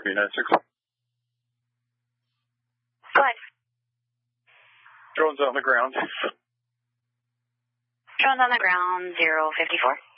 United 6. Go ahead. Drone's on the ground. Drone's on the ground, 054.